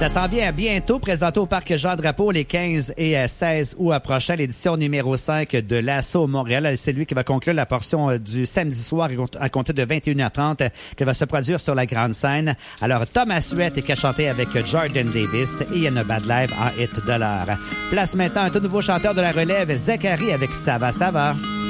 Ça s'en vient bientôt, présenté au Parc Jean-Drapeau les 15 et 16 août prochain, l'édition numéro 5 de l'Assaut Montréal. C'est lui qui va conclure la portion du samedi soir à compter de 21h30 qui va se produire sur la grande scène. Alors, Thomas Rhett est chanté avec Jordan Davis et Ian Bad Live en hit de l'heure. Place maintenant un tout nouveau chanteur de la relève, Zachary avec Ça va, ça va.